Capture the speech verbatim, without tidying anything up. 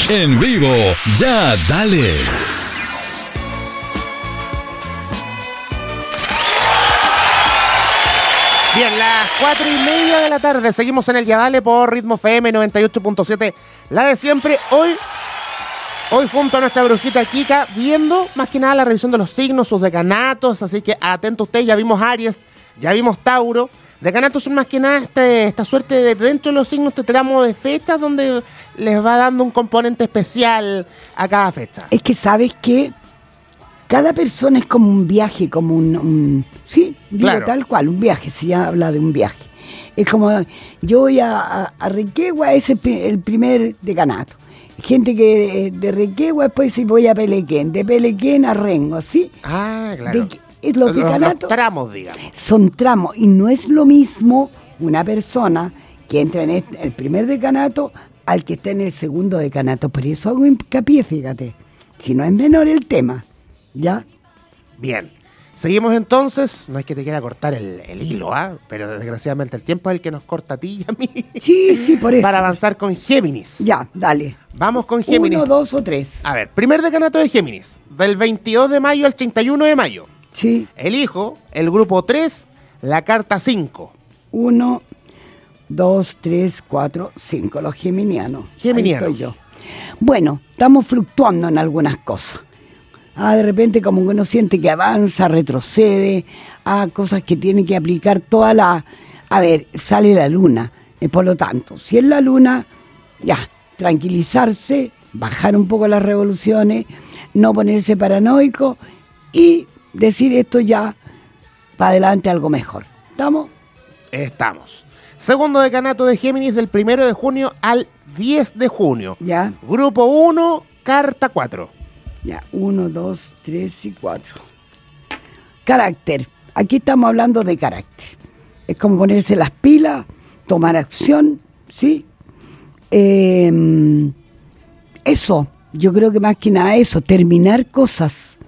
En vivo, ya dale. Bien, las cuatro y media de la tarde, seguimos en el Ya Dale por Ritmo F M noventa y ocho punto siete, la de siempre. Hoy, hoy junto a nuestra brujita Kika, viendo más que nada la revisión de los signos, sus decanatos, así que atento usted, ya vimos Aries, ya vimos Tauro. Decanatos son más que nada este, esta suerte de dentro de los signos, este tramo de fechas donde les va dando un componente especial a cada fecha. Es que sabes que cada persona es como un viaje, como un... un sí, digo Claro. tal cual, un viaje, si ya habla de un viaje. Es como, yo voy a, a, a Requegua, ese es el primer decanato. Gente que de Requegua después sí voy a Pelequén, de Pelequén a Rengo, ¿sí? Ah, claro. De, es los, Los, decanatos los tramos, digamos. son tramos, y no es lo mismo una persona que entra en este- el primer decanato al que está en el segundo decanato. Por eso hago hincapié, fíjate, si no es menor el tema, ¿ya? Bien. Seguimos entonces. No es que te quiera cortar el, el hilo, ¿ah? Pero desgraciadamente el tiempo es el que nos corta a ti y a mí. Sí, sí, por eso. Para avanzar con Géminis. Ya, dale. Vamos con Géminis. Uno, dos o tres. A ver, primer decanato de Géminis. Del veintidós de mayo al treinta y uno de mayo. Sí, Elijo el grupo tres, la carta cinco. uno, dos, tres, cuatro, cinco, los geminianos. Geminianos. Ahí estoy yo. Bueno, estamos fluctuando en algunas cosas. Ah, de repente como que uno siente que avanza, retrocede, a cosas que tiene que aplicar toda la... A ver, sale la luna, eh, por lo tanto, si es la luna, ya, tranquilizarse, bajar un poco las revoluciones, no ponerse paranoico y decir esto ya, para adelante algo mejor. ¿Estamos? Estamos. Segundo decanato de Géminis del primero de junio al diez de junio. Ya, Grupo uno, carta cuatro. ya, uno, dos, tres y cuatro. Carácter. Aquí estamos hablando de carácter. Es como ponerse las pilas, tomar acción, ¿sí? Eh, eso, yo creo que más que nada eso, terminar cosas.